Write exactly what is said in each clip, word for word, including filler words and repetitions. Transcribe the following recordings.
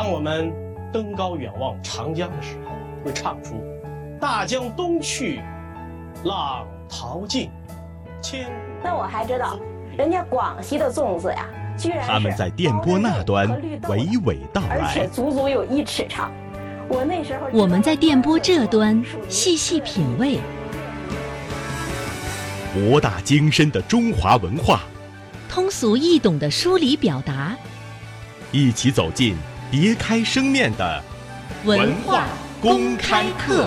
当我们登高远望长江的时候，会唱出大江东去，浪淘尽，千古。 那我还知道，人家广西的粽子呀，居然是他们在电波那端娓娓道来， 而且足足有一尺长。我那时候， 我们在电波这端细细品味博大精深的中华文化， 通俗易懂的梳理表达， 一起走进别开生面的文化公开课。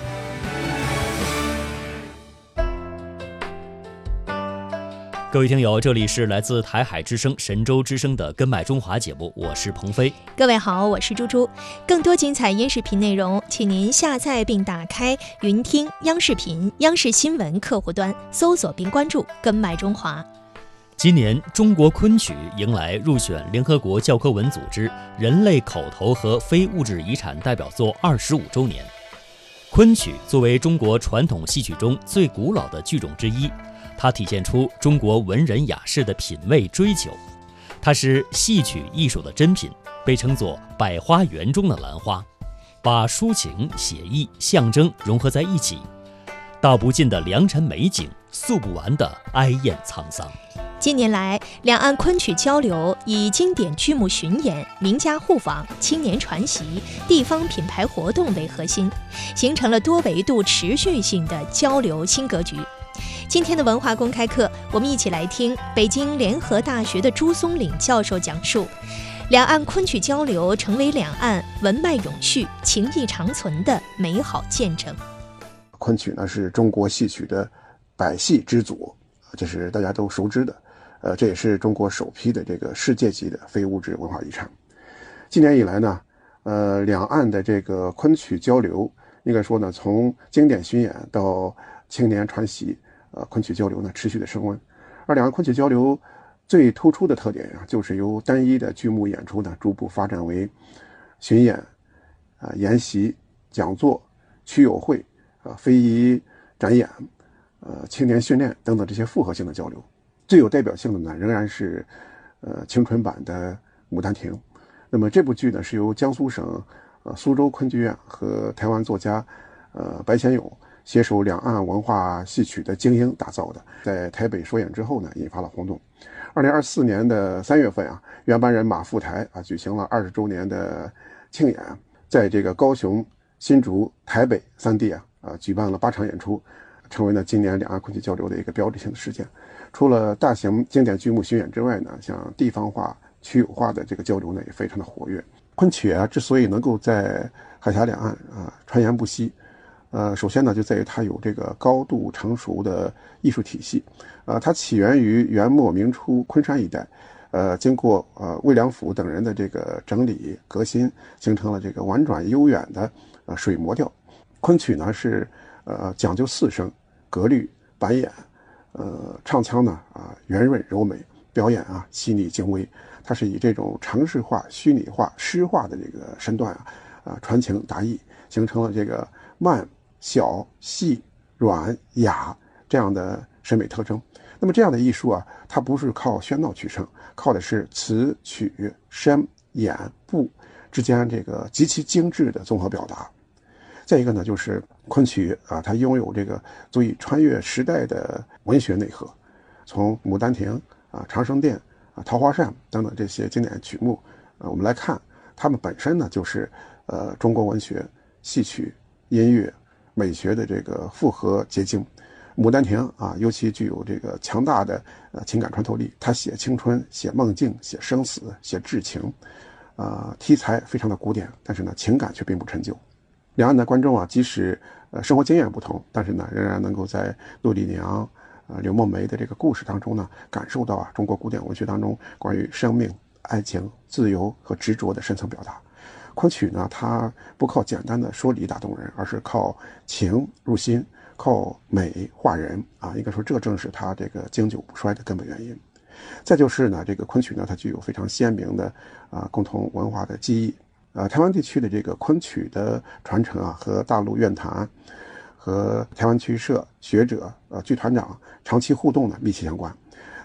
各位听友，这里是来自台海之声、神州之声的《根脉中华》节目，我是鹏飞。 各位好，我是猪猪。更多精彩音视频内容，请您下载并打开云听央视频、央视新闻客户端，搜索并关注《根脉中华》。 今年中国昆曲迎来入选联合国教科文组织人类口头和非物质遗产代表作二十五周年。昆曲作为中国传统戏曲中最古老的剧种之一，它体现出中国文人雅士的品味追求，它是戏曲艺术的珍品，被称作百花园中的兰花，把抒情、写意、象征融合在一起，道不尽的良辰美景，诉不完的哀艳沧桑。 近年来，两岸昆曲交流以经典剧目巡演、名家互访、青年传习、地方品牌活动为核心，形成了多维度持续性的交流新格局。今天的文化公开课，我们一起来听北京联合大学的朱松岭教授讲述，两岸昆曲交流成为两岸文脉永续、情谊长存的美好见证。 昆曲呢是中国戏曲的百戏之祖，这是大家都熟知的。呃，这也是中国首批的这个世界级的非物质文化遗产。今年以来呢，呃，两岸的这个昆曲交流，应该说呢，从经典巡演到青年传习，呃，昆曲交流呢持续的升温。而两岸昆曲交流最突出的特点啊，就是由单一的剧目演出呢，逐步发展为巡演、啊、呃、研习、讲座、曲友会、啊、呃、非遗展演、呃青年训练等等这些复合性的交流。最有代表性的呢，仍然是呃青春版的《牡丹亭》。那么这部剧呢，是由江苏省呃苏州昆剧院和台湾作家呃白先勇携手两岸文化戏曲的精英打造的，在台北首演之后呢，引发了轰动。二零二四年的三月份啊，原班人马赴台啊，举行了二十周年的庆演，在这个高雄、新竹、台北三地啊啊举办了八场演出，成为了今年两岸昆曲交流的一个标志性的事件。除了大型经典剧目巡演之外呢，像地方化、曲友化的这个交流呢，也非常的活跃。昆曲啊，之所以能够在海峡两岸啊传言不息，呃，首先呢，就在于它有这个高度成熟的艺术体系。呃，它起源于元末明初昆山一带，呃，经过呃魏良辅等人的这个整理革新，形成了这个婉转悠远的呃水磨调。昆曲呢是呃讲究四声、格律、板眼。呃，唱腔呢啊圆润柔美，表演啊细腻精微，它是以这种程式化、虚拟化、诗化的这个身段啊啊传情达意，形成了这个慢、小、细、软、雅这样的审美特征。那么这样的艺术啊，它不是靠喧闹取胜，靠的是词、曲、声、眼、步之间这个极其精致的综合表达。再一个呢，就是昆曲啊，它拥有这个足以穿越时代的文学内核。从《牡丹亭》啊、《长生殿》啊、《桃花扇》等等这些经典曲目啊，我们来看，它们本身呢，就是呃中国文学、戏曲、音乐、美学的这个复合结晶。《牡丹亭》啊，尤其具有这个强大的呃情感穿透力，它写青春、写梦境、写生死、写至情，啊、呃，题材非常的古典，但是呢，情感却并不陈旧。两岸的观众啊，即使呃生活经验不同，但是呢，仍然能够在陆丽娘、呃柳梦梅的这个故事当中呢，感受到啊中国古典文学当中关于生命、爱情、自由和执着的深层表达。昆曲呢，它不靠简单的说理打动人，而是靠情入心，靠美化人啊。应该说，这正是它这个经久不衰的根本原因。再就是呢，这个昆曲呢，它具有非常鲜明的啊共同文化的记忆。呃，台湾地区的这个昆曲的传承啊，和大陆院坛和台湾曲社学者、呃剧团长长期互动呢密切相关。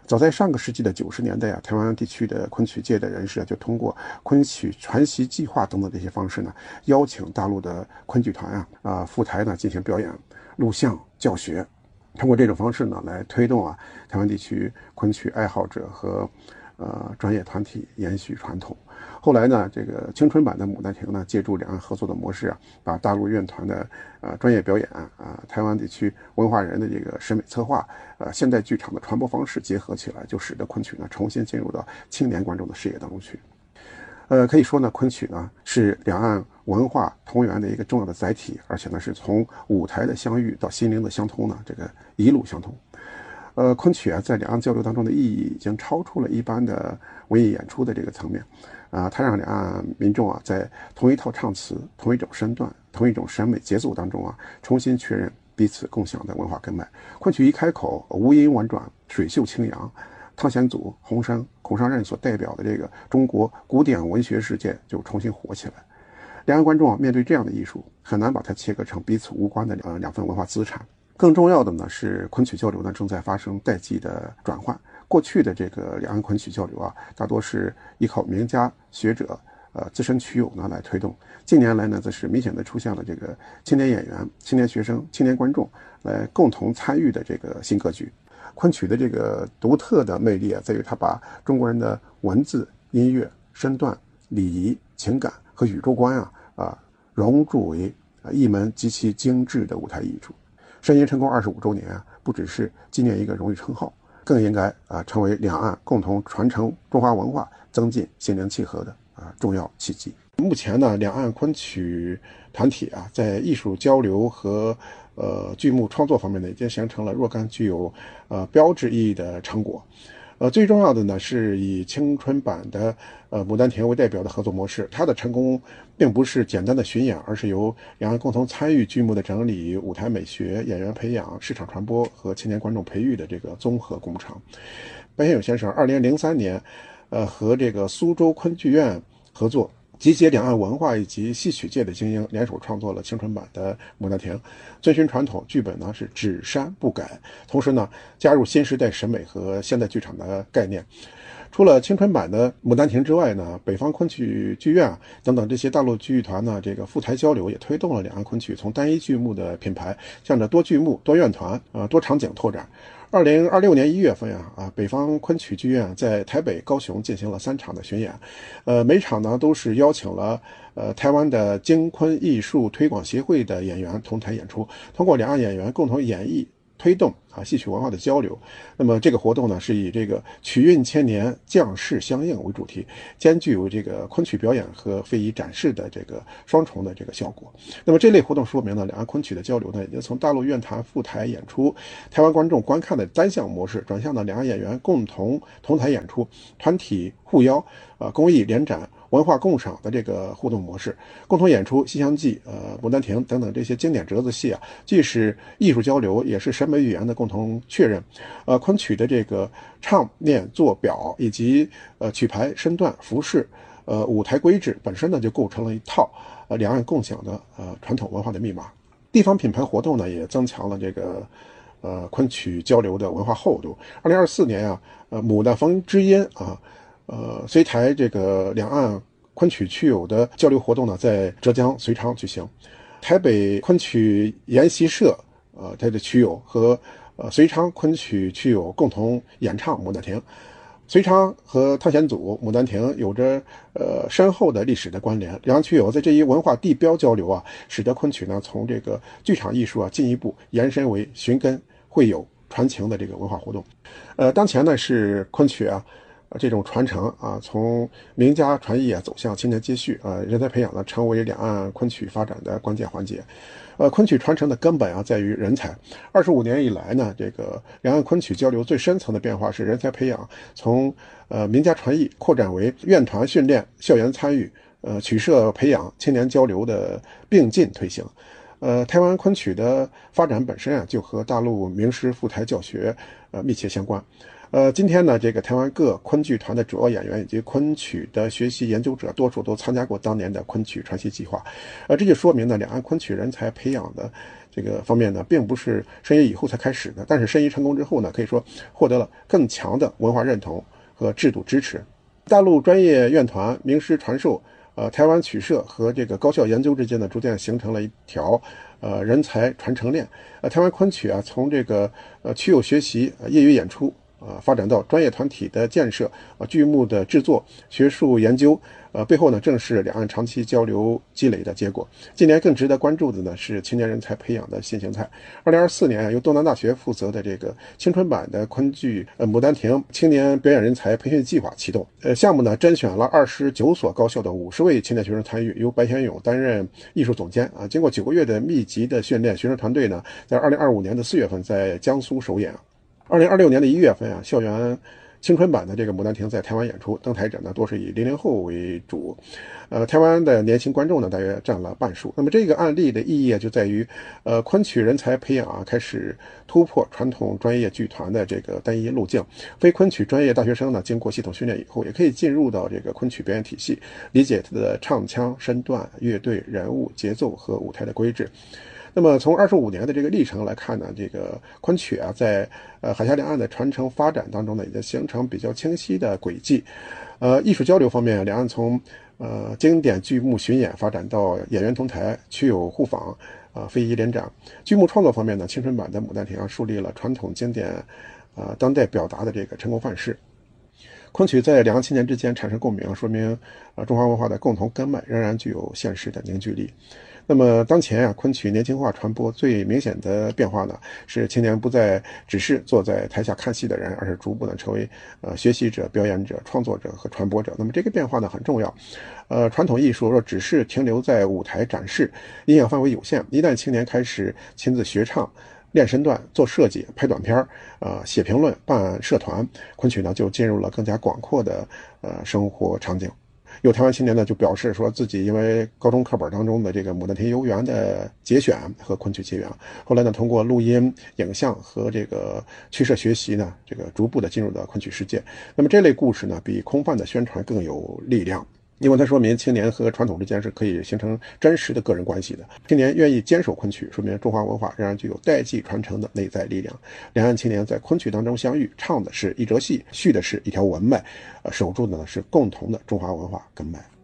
早在上个世纪的九十年代啊，台湾地区的昆曲界的人士啊，就通过昆曲传习计划等等这些方式呢，邀请大陆的昆剧团啊啊赴台呢进行表演、录像、教学。通过这种方式呢，来推动啊台湾地区昆曲爱好者和呃专业团体延续传统。后来呢，这个青春版的《牡丹亭》呢，借助两岸合作的模式啊，把大陆院团的呃专业表演啊、呃，台湾地区文化人的这个审美策划，呃，现代剧场的传播方式结合起来，就使得昆曲呢重新进入到青年观众的视野当中去。呃，可以说呢，昆曲呢是两岸文化同源的一个重要的载体，而且呢是从舞台的相遇到心灵的相通呢，这个一路相通。呃，昆曲啊，在两岸交流当中的意义已经超出了一般的文艺演出的这个层面，啊，它让两岸民众啊，在同一套唱词、同一种身段、同一种审美节奏当中啊，重新确认彼此共享的文化根脉。昆曲一开口，吴音婉转，水袖清扬，汤显祖、洪升、孔尚任所代表的这个中国古典文学世界就重新活起来。两岸观众啊，面对这样的艺术，很难把它切割成彼此无关的呃两份文化资产。更重要的呢是，昆曲交流呢正在发生代际的转换。过去的这个两岸昆曲交流啊，大多是依靠名家学者、呃资深曲友呢来推动。近年来呢，则是明显的出现了这个青年演员、青年学生、青年观众来共同参与的这个新格局。昆曲的这个独特的魅力啊，在于它把中国人的文字、音乐、身段、礼仪、情感和宇宙观啊啊融入为啊一门极其精致的舞台艺术。申银成功二十五周年啊，不只是纪念一个荣誉称号，更应该啊成为两岸共同传承中华文化、增进心灵契合的啊重要契机。目前呢，两岸昆曲团体啊，在艺术交流和呃剧目创作方面呢，已经形成了若干具有呃标志意义的成果。呃，最重要的呢，是以青春版的呃《牡丹亭》为代表的合作模式。它的成功并不是简单的巡演，而是由两岸共同参与剧目的整理、舞台美学、演员培养、市场传播和青年观众培育的这个综合工程。白先勇先生二零零三年，呃，和这个苏州昆剧院合作，集结两岸文化以及戏曲界的精英，联手创作了青春版的《牡丹亭》，遵循传统，剧本呢是只删不改，同时呢加入新时代审美和现代剧场的概念。除了青春版的《牡丹亭》之外呢，北方昆曲剧院啊等等这些大陆剧团呢，这个赴台交流也推动了两岸昆曲从单一剧目的品牌，向着多剧目、多院团、呃多场景拓展。二零二六年一月份啊，啊，北方昆曲剧院在台北、高雄进行了三场的巡演，呃，每场呢都是邀请了呃台湾的京昆艺术推广协会的演员同台演出，通过两岸演员共同演绎。推动啊戏曲文化的交流。那么这个活动呢，是以这个曲韵千年、将士相应为主题，兼具有这个昆曲表演和非遗展示的这个双重的这个效果。那么这类活动说明呢，两岸昆曲的交流呢，已经从大陆院团赴台演出、台湾观众观看的单向模式，转向了两岸演员共同同台演出、团体互邀、呃公益联展、文化共赏的这个互动模式，共同演出《西厢记》、呃《牡丹亭》等等这些经典折子戏啊，既是艺术交流，也是审美语言的共同确认。呃，昆曲的这个唱、念、做、表以及呃曲牌、身段、服饰、呃舞台规制本身呢，就构成了一套呃两岸共享的呃传统文化的密码。地方品牌活动呢，也增强了这个呃昆曲交流的文化厚度。二零二四年啊，呃牡丹峰之音啊。呃，随台这个两岸昆曲曲友的交流活动呢，在浙江遂昌举行。台北昆曲研习社，呃，它的曲友和呃遂昌昆曲曲友共同演唱《牡丹亭》。遂昌和汤显祖、牡丹亭有着呃深厚的历史的关联，两岸曲友在这一文化地标交流啊，使得昆曲呢从这个剧场艺术啊进一步延伸为寻根会友传情的这个文化活动。呃，当前呢是昆曲啊。这种传承啊，从名家传艺啊走向青年接续啊，人才培养呢成为两岸昆曲发展的关键环节。呃，昆曲传承的根本啊在于人才。二十五年以来呢，这个两岸昆曲交流最深层的变化是人才培养从呃名家传艺扩展为院团训练、校园参与、呃曲社培养、青年交流的并进推行。呃，台湾昆曲的发展本身啊，就和大陆名师赴台教学呃密切相关。 呃，今天呢，这个台湾各昆剧团的主要演员以及昆曲的学习研究者，多数都参加过当年的昆曲传习计划。呃，这就说明呢，两岸昆曲人才培养的这个方面呢，并不是申遗以后才开始的，但是申遗成功之后呢，可以说获得了更强的文化认同和制度支持。大陆专业院团、名师传授，呃，台湾曲社和这个高校研究之间呢，逐渐形成了一条呃人才传承链。呃，台湾昆曲啊，从这个呃曲友学习、呃、业余演出。呃，发展到专业团体的建设，呃，剧目的制作、学术研究，呃，背后呢，正是两岸长期交流积累的结果。今年更值得关注的呢，是青年人才培养的新形态。二零二四年啊，由东南大学负责的这个青春版的昆剧呃《牡丹亭》青年表演人才培训计划启动。呃，项目呢，甄选了二十九所高校的五十位青年学生参与，由白先勇担任艺术总监啊。经过九个月的密集的训练，学生团队呢，在二零二五年的四月份在江苏首演。二零二六年的一月份啊，校园青春版的这个《牡丹亭》在台湾演出，登台者呢多是以零零后为主，呃，台湾的年轻观众呢大约占了半数。那么这个案例的意义就在于，呃，昆曲人才培养啊开始突破传统专业剧团的这个单一路径，非昆曲专业大学生呢经过系统训练以后，也可以进入到这个昆曲表演体系，理解它的唱腔、身段、乐队、人物、节奏和舞台的规制。那么从二十五年的这个历程来看呢，这个昆曲啊，在呃海峡两岸的传承发展当中呢，已经形成比较清晰的轨迹。呃，艺术交流方面，两岸从呃经典剧目巡演发展到演员同台、曲友互访、啊非遗联展。剧目创作方面呢，青春版的《牡丹亭》啊，树立了传统经典呃当代表达的这个成功范式。昆曲在两岸青年之间产生共鸣，说明呃中华文化的共同根脉仍然具有现实的凝聚力。那么当前啊，昆曲年轻化传播最明显的变化呢，是青年不再只是坐在台下看戏的人，而是逐步呢成为呃学习者、表演者、创作者和传播者。那么这个变化呢很重要。呃，传统艺术若只是停留在舞台展示，影响范围有限。一旦青年开始亲自学唱、练身段、做设计、拍短片、呃写评论、办社团，昆曲呢就进入了更加广阔的呃生活场景。有台湾青年呢就表示说自己因为高中课本当中的这个《牡丹亭游园》的节选和昆曲结缘，后来呢通过录音、影像和这个曲社学习呢，这个逐步的进入到昆曲世界。那么这类故事呢，比空泛的宣传更有力量。因为它说明青年和传统之间是可以形成真实的个人关系的。青年愿意坚守昆曲，说明中华文化仍然具有代际传承的内在力量。两岸青年在昆曲当中相遇，唱的是一折戏，续的是一条文脉，呃，守住的呢是共同的中华文化根脉。